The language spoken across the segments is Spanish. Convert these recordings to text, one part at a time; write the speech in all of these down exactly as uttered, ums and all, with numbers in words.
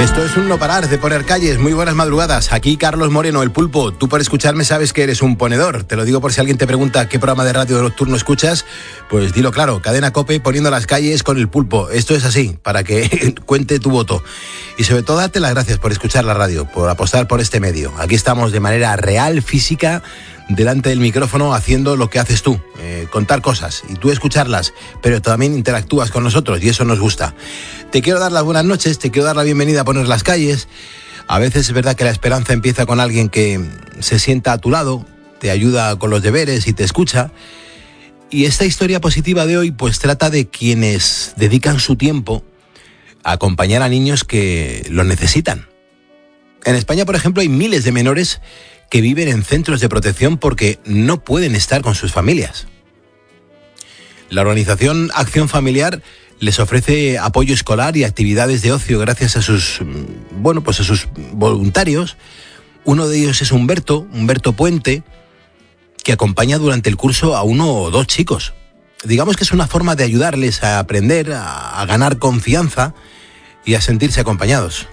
Esto es un no parar de poner calles. Muy buenas madrugadas. Aquí Carlos Moreno, el Pulpo. Tú por escucharme sabes que eres un ponedor. Te lo digo por si alguien te pregunta qué programa de radio nocturno escuchas. Pues dilo claro, Cadena COPE poniendo las calles con el Pulpo. Esto es así, para que cuente tu voto. Y sobre todo darte las gracias por escuchar la radio, por apostar por este medio. Aquí estamos de manera real, física, delante del micrófono haciendo lo que haces tú, eh, contar cosas y tú escucharlas, pero también interactúas con nosotros y eso nos gusta. Te quiero dar las buenas noches, te quiero dar la bienvenida a Poner las calles. A veces es verdad que la esperanza empieza con alguien que se sienta a tu lado, te ayuda con los deberes y te escucha. Y esta historia positiva de hoy pues trata de quienes dedican su tiempo a acompañar a niños que lo necesitan. En España, por ejemplo, hay miles de menores que viven en centros de protección porque no pueden estar con sus familias. La organización Acción Familiar les ofrece apoyo escolar y actividades de ocio gracias a sus, bueno, pues a sus voluntarios. Uno de ellos es Humberto, Humberto Puente, que acompaña durante el curso a uno o dos chicos. Digamos que es una forma de ayudarles a aprender, a, a ganar confianza y a sentirse acompañados.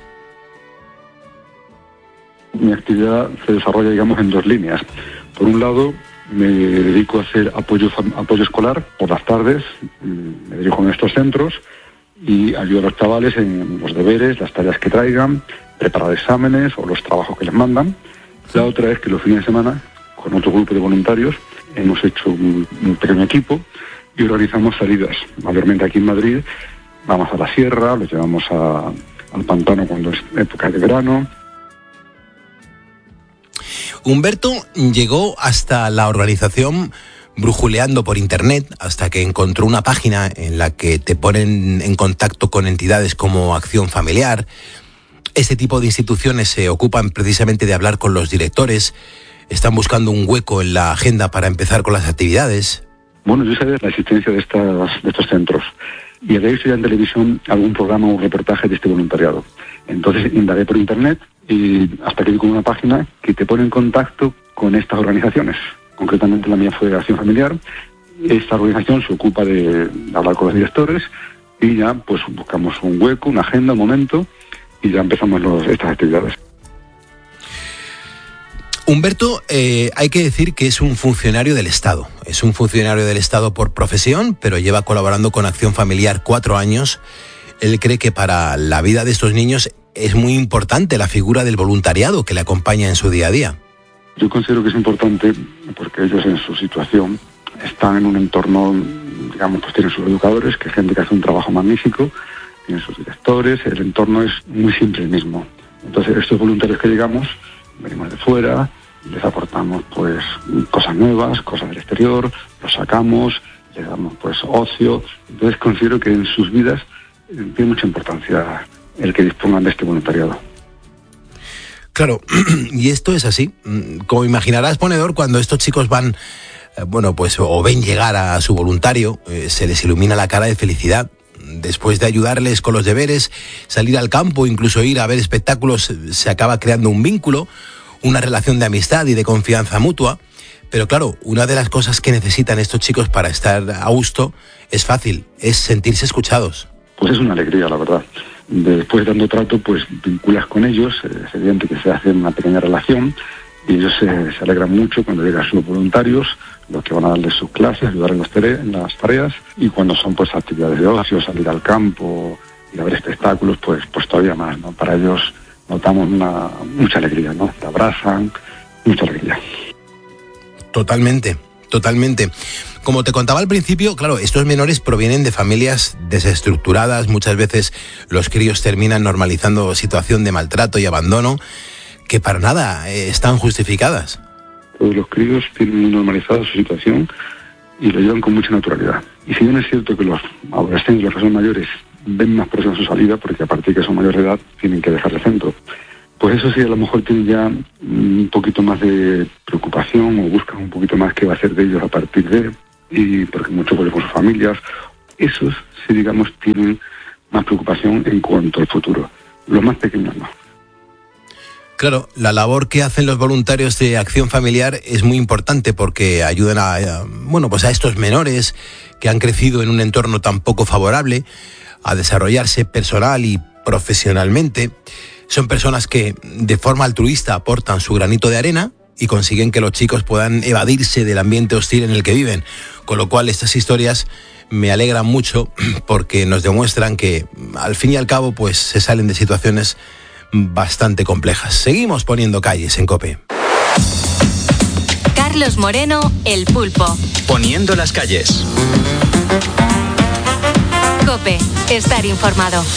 Mi actividad se desarrolla, digamos, en dos líneas. Por un lado, me dedico a hacer apoyo, apoyo escolar por las tardes, me dirijo en estos centros y ayudo a los chavales en los deberes, las tareas que traigan, preparar exámenes o los trabajos que les mandan. La otra es que los fines de semana, con otro grupo de voluntarios, hemos hecho un, un pequeño equipo y organizamos salidas. Mayormente aquí en Madrid, vamos a la sierra, los llevamos a, al pantano cuando es época de verano. Humberto llegó hasta la organización brujuleando por internet hasta que encontró una página en la que te ponen en contacto con entidades como Acción Familiar. Este tipo de instituciones se ocupan precisamente de hablar con los directores, están buscando un hueco en la agenda para empezar con las actividades. Bueno, yo sabía la existencia de, estas, de estos centros y había visto ya en televisión algún programa o reportaje de este voluntariado. Entonces indagué por internet y hasta que vi con una página que te pone en contacto con estas organizaciones. Concretamente la mía fue Acción Familiar. Esta organización se ocupa de hablar con los directores y ya pues buscamos un hueco, una agenda, un momento y ya empezamos los, estas actividades. Humberto, eh, hay que decir que es un funcionario del Estado. Es un funcionario del Estado por profesión, pero lleva colaborando con Acción Familiar cuatro años. Él cree que para la vida de estos niños es muy importante la figura del voluntariado que le acompaña en su día a día. Yo considero que es importante porque ellos en su situación están en un entorno, digamos, pues tienen sus educadores, que es gente que hace un trabajo magnífico, tienen sus directores, el entorno es muy simple el mismo. Entonces estos voluntarios que llegamos, venimos de fuera, les aportamos pues cosas nuevas, cosas del exterior, los sacamos, les damos pues ocio. Entonces considero que en sus vidas tiene mucha importancia el que dispongan de este voluntariado. Claro, y esto es así. Como imaginarás, ponedor, cuando estos chicos van, eh, bueno, pues o ven llegar a su voluntario, eh, se les ilumina la cara de felicidad. Después de ayudarles con los deberes, salir al campo, incluso ir a ver espectáculos, se acaba creando un vínculo, una relación de amistad y de confianza mutua. Pero claro, una de las cosas que necesitan estos chicos para estar a gusto es fácil, es sentirse escuchados. Pues es una alegría, la verdad. Después dando trato, pues vinculas con ellos, es evidente que se hace una pequeña relación y ellos se, se alegran mucho cuando llegan sus voluntarios, los que van a darles sus clases, ayudar en, los tare- en las tareas y cuando son pues actividades de ocio, salir al campo, ir a ver espectáculos, pues pues todavía más, ¿no? Para ellos notamos una mucha alegría, ¿no? Te abrazan, mucha alegría. Totalmente, totalmente. Como te contaba al principio, claro, estos menores provienen de familias desestructuradas, muchas veces los críos terminan normalizando situación de maltrato y abandono que para nada eh, están justificadas. Todos los críos tienen muy normalizada su situación y lo llevan con mucha naturalidad. Y si bien es cierto que los adolescentes, los que son mayores, ven más próxima su salida, porque a partir de que son mayores de edad tienen que dejar el centro, pues eso sí, a lo mejor tienen ya un poquito más de preocupación o buscan un poquito más qué va a hacer de ellos a partir de... y porque muchos vuelven con sus familias. Esos, sí, digamos, tienen más preocupación en cuanto al futuro. Los más pequeños no. Claro, la labor que hacen los voluntarios de Acción Familiar es muy importante porque ayudan a, a, bueno, pues a estos menores que han crecido en un entorno tan poco favorable a desarrollarse personal y profesionalmente. Son personas que de forma altruista aportan su granito de arena y consiguen que los chicos puedan evadirse del ambiente hostil en el que viven. Con lo cual estas historias me alegran mucho porque nos demuestran que al fin y al cabo pues se salen de situaciones bastante complejas. Seguimos poniendo calles en COPE. Carlos Moreno, El Pulpo. Poniendo las calles. COPE, estar informado.